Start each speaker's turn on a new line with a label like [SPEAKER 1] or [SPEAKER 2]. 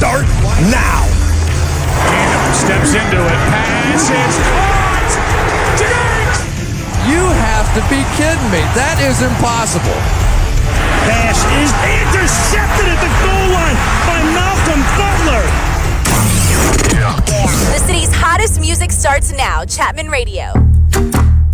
[SPEAKER 1] start now.
[SPEAKER 2] Steps into it. Pass is caught.
[SPEAKER 3] You have to be kidding me. That is impossible.
[SPEAKER 1] Pass is intercepted at the goal line by Malcolm Butler.
[SPEAKER 4] The city's hottest music starts now. Chapman Radio.